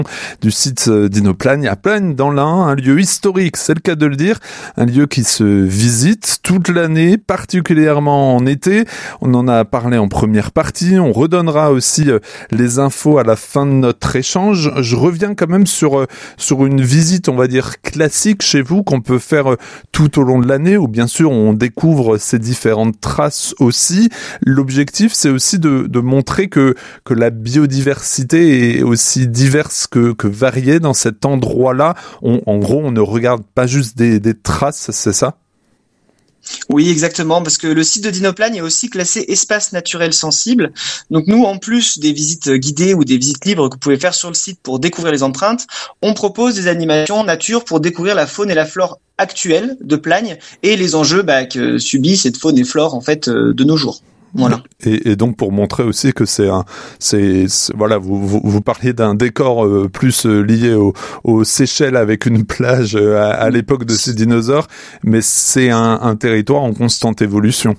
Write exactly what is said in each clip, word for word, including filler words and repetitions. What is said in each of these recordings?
du site d'Inoplagne à Plagne dans l'Ain, un lieu historique, c'est le cas de le dire, un lieu qui se visite toute l'année, particulièrement en été. On en a parlé en première partie, on redonnera aussi les infos à la fin de notre échange. Je reviens quand même sur sur une visite, on va dire classique chez vous, qu'on peut faire tout au long de l'année, où bien sûr on découvre ces différentes traces aussi. L'objectif, c'est aussi de, de montrer que que la biodiversité est aussi diverse que, que variée dans cet endroit-là. On, en gros, on ne regarde pas juste des, des traces, c'est ça ? Oui, exactement, parce que le site de Dinoplagne est aussi classé espace naturel sensible. Donc nous, en plus des visites guidées ou des visites libres que vous pouvez faire sur le site pour découvrir les empreintes, on propose des animations nature pour découvrir la faune et la flore actuelle de Plagne et les enjeux bah, que subit cette faune et flore en fait euh, de nos jours. Voilà. Et, et donc pour montrer aussi que c'est un, c'est, c'est voilà, vous, vous vous parliez d'un décor euh, plus euh, lié au, aux Seychelles avec une plage euh, à, à l'époque de ces dinosaures, mais c'est un, un territoire en constante évolution.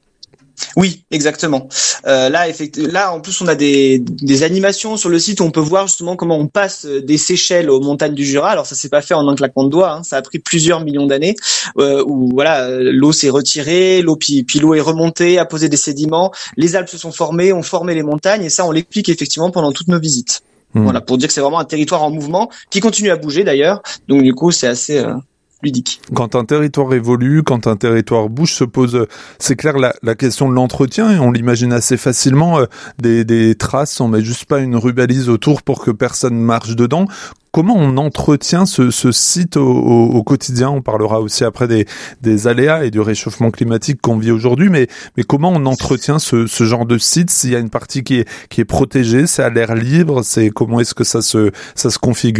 Oui, exactement. Euh, là, effectivement, là, en plus, on a des, des animations sur le site où on peut voir justement comment on passe des Seychelles aux montagnes du Jura. Alors, ça s'est pas fait en un claquement de doigts. Hein. Ça a pris plusieurs millions d'années. Euh, où voilà, l'eau s'est retirée, l'eau puis, puis l'eau est remontée, a posé des sédiments. Les Alpes se sont formées, ont formé les montagnes, et ça, on l'explique effectivement pendant toutes nos visites. Mmh. Voilà, pour dire que c'est vraiment un territoire en mouvement qui continue à bouger d'ailleurs. Donc, du coup, c'est assez euh, ludique. Quand un territoire évolue, quand un territoire bouge, se pose, c'est clair, la, la question de l'entretien, et on l'imagine assez facilement, euh, des, des traces, on met juste pas une rubalise autour pour que personne marche dedans. Comment on entretient ce, ce site au, au, au quotidien ? On parlera aussi après des, des aléas et du réchauffement climatique qu'on vit aujourd'hui, mais, mais comment on entretient ce, ce genre de site ? S'il y a une partie qui est, qui est protégée, c'est à l'air libre, c'est comment est-ce que ça se, ça se configure ?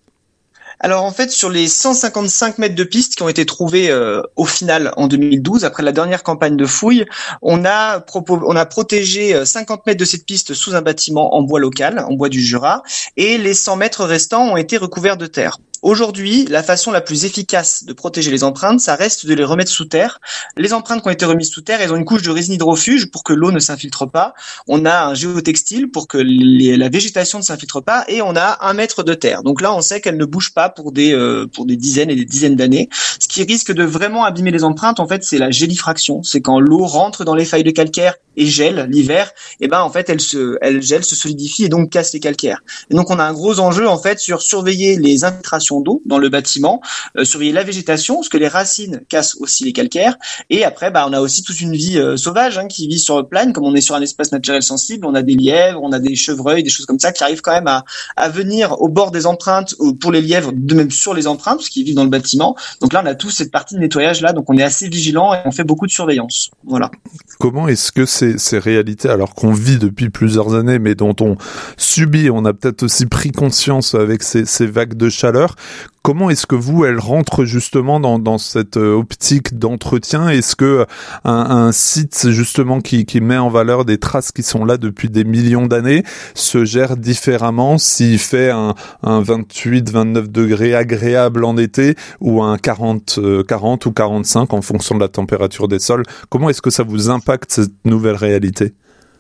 Alors en fait, sur les cent cinquante-cinq mètres de piste qui ont été trouvés euh, au final en deux mille douze, après la dernière campagne de fouilles, on a, propo- on a protégé cinquante mètres de cette piste sous un bâtiment en bois local, en bois du Jura, et les cent mètres restants ont été recouverts de terre. Aujourd'hui, la façon la plus efficace de protéger les empreintes, ça reste de les remettre sous terre. Les empreintes qui ont été remises sous terre, elles ont une couche de résine hydrofuge pour que l'eau ne s'infiltre pas. On a un géotextile pour que les, la végétation ne s'infiltre pas, et on a un mètre de terre. Donc là, on sait qu'elle ne bouge pas pour des euh, pour des dizaines et des dizaines d'années. Ce qui risque de vraiment abîmer les empreintes, en fait, c'est la gélifraction. C'est quand l'eau rentre dans les failles de calcaire et gèle l'hiver, et ben en fait elle se elle gèle, se solidifie et donc casse les calcaires. Et donc on a un gros enjeu en fait sur surveiller les infiltrations d'eau dans le bâtiment, euh, surveiller la végétation parce que les racines cassent aussi les calcaires, et après bah on a aussi toute une vie euh, sauvage hein, qui vit sur Plagne, comme on est sur un espace naturel sensible, on a des lièvres, on a des chevreuils, des choses comme ça qui arrivent quand même à à venir au bord des empreintes, pour les lièvres, de même sur les empreintes parce qu'ils vivent dans le bâtiment. Donc là on a toute cette partie de nettoyage là, donc on est assez vigilant et on fait beaucoup de surveillance. Voilà. Comment est-ce que ces, ces réalités, alors qu'on vit depuis plusieurs années, mais dont on subit, on a peut-être aussi pris conscience avec ces, ces vagues de chaleur, comment est-ce que vous, elles rentrent justement dans, dans cette optique d'entretien ? Est-ce que un, un site justement qui, qui met en valeur des traces qui sont là depuis des millions d'années se gère différemment s'il fait un, un vingt-huit vingt-neuf degrés agréable en été ou un quarante, quarante ou quarante-cinq en fonction de la température des sols ? Comment est-ce que ça vous impacte cette nouvelle réalité ?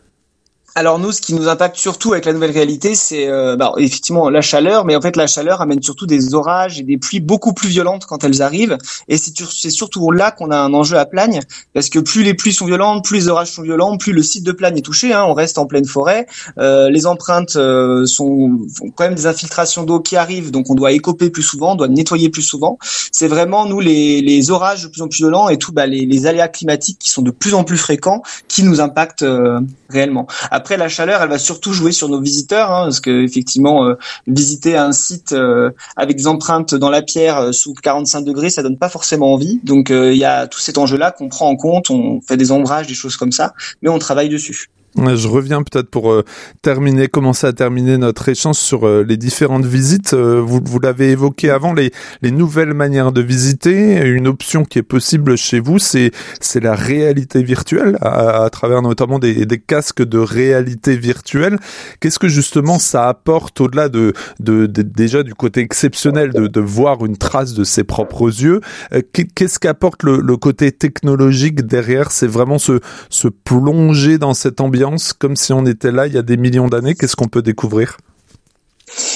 Alors nous, ce qui nous impacte surtout avec la nouvelle réalité, c'est euh, bah, effectivement la chaleur, mais en fait la chaleur amène surtout des orages et des pluies beaucoup plus violentes quand elles arrivent, et c'est, c'est surtout là qu'on a un enjeu à Plagne, parce que plus les pluies sont violentes, plus les orages sont violents, plus le site de Plagne est touché, hein, on reste en pleine forêt, euh, les empreintes euh, sont ont quand même des infiltrations d'eau qui arrivent, donc on doit écoper plus souvent, on doit nettoyer plus souvent. C'est vraiment nous les, les orages de plus en plus violents et tout bah, les, les aléas climatiques qui sont de plus en plus fréquents qui nous impactent euh, réellement. Après, la chaleur, elle va surtout jouer sur nos visiteurs, hein, parce que effectivement, euh, visiter un site euh, avec des empreintes dans la pierre euh, sous quarante-cinq degrés, ça donne pas forcément envie. Donc, il euh, y a tout cet enjeu-là qu'on prend en compte. On fait des ombrages, des choses comme ça, mais on travaille dessus. Je reviens peut-être pour euh, terminer, commencer à terminer notre échange sur euh, les différentes visites. Euh, vous, vous l'avez évoqué avant, les, les nouvelles manières de visiter. Une option qui est possible chez vous, c'est, c'est la réalité virtuelle, à, à travers notamment des, des casques de réalité virtuelle. Qu'est-ce que justement ça apporte au-delà de, de, de déjà du côté exceptionnel de, de voir une trace de ses propres yeux? euh, Qu'est-ce qu'apporte le, le côté technologique derrière? C'est vraiment se, se plonger dans cette ambiance comme si on était là il y a des millions d'années. Qu'est-ce qu'on peut découvrir?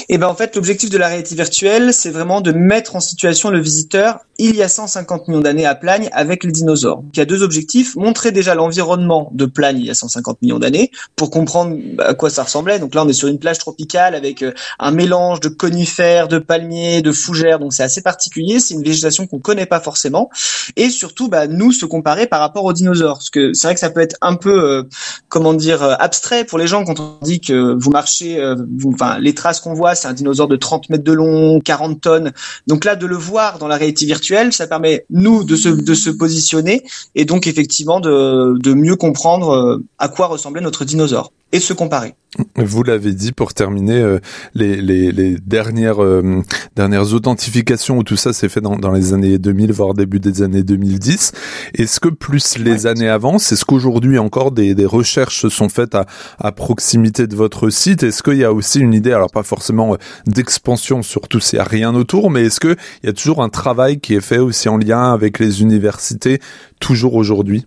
Et ben en fait, l'objectif de la réalité virtuelle, c'est vraiment de mettre en situation le visiteur il y a cent cinquante millions d'années à Plagne avec les dinosaures. Il y a deux objectifs, montrer déjà l'environnement de Plagne il y a cent cinquante millions d'années pour comprendre à quoi ça ressemblait. Donc là, on est sur une plage tropicale avec un mélange de conifères, de palmiers, de fougères, donc c'est assez particulier, c'est une végétation qu'on connaît pas forcément. Et surtout, bah, nous, se comparer par rapport aux dinosaures. Parce que c'est vrai que ça peut être un peu, euh, comment dire, euh, abstrait pour les gens quand on dit que vous marchez, euh, vous, enfin, les traces qu'on voit, c'est un dinosaure de trente mètres de long, quarante tonnes. Donc là, de le voir dans la réalité virtuelle, ça permet, nous, de se, de se positionner et donc, effectivement, de, de mieux comprendre euh, à quoi ressemblait notre dinosaure et se comparer. Vous l'avez dit pour terminer, euh, les, les, les dernières, euh, dernières authentifications où tout ça s'est fait dans, dans les années deux mille, voire début des années deux mille dix. Est-ce que plus les ouais. années avancent, est-ce qu'aujourd'hui encore des, des recherches sont faites à, à proximité de votre site? Est-ce qu'il y a aussi une idée, alors pas forcément d'expansion, surtout s'il n'y a rien autour, mais est-ce qu'il y a toujours un travail qui est fait aussi en lien avec les universités, toujours aujourd'hui?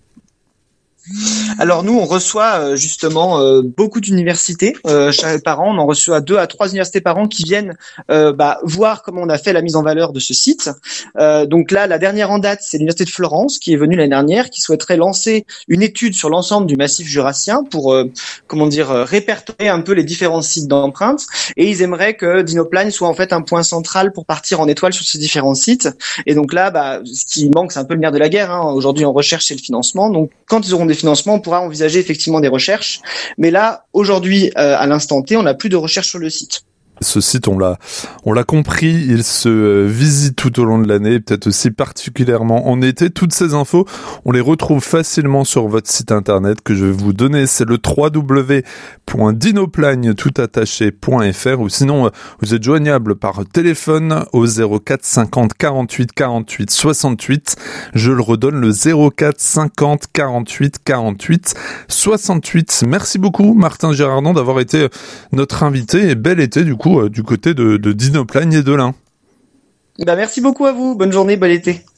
Alors nous, on reçoit euh, justement euh, beaucoup d'universités euh, chaque par an. On en reçoit deux à trois universités par an qui viennent euh, bah, voir comment on a fait la mise en valeur de ce site. Euh, donc là, la dernière en date, c'est l'université de Florence qui est venue l'année dernière, qui souhaiterait lancer une étude sur l'ensemble du massif jurassien pour euh, comment dire euh, répertorier un peu les différents sites d'empreintes. Et ils aimeraient que Dinoplagne soit en fait un point central pour partir en étoile sur ces différents sites. Et donc là, bah, ce qui manque, c'est un peu le nerf de la guerre. Hein. Aujourd'hui, on recherche c'est le financement. Donc quand ils auront des financements, on pourra envisager effectivement des recherches. Mais là, aujourd'hui, euh, à l'instant T, on n'a plus de recherche sur le site. Ce site, on l'a, on l'a compris, il se visite tout au long de l'année, peut-être aussi particulièrement en été. Toutes ces infos, on les retrouve facilement sur votre site internet que je vais vous donner. C'est le w w w point dinoplagne tout attaché point f r ou sinon, vous êtes joignable par téléphone au zéro quatre cinquante quarante-huit quarante-huit soixante-huit. Je le redonne, le zéro quatre cinquante quarante-huit quarante-huit soixante-huit. Merci beaucoup, Martin Girardon, d'avoir été notre invité et bel été, du coup, du côté de, de Dinoplagne et de l'Ain. Bah merci beaucoup à vous, bonne journée, bon été.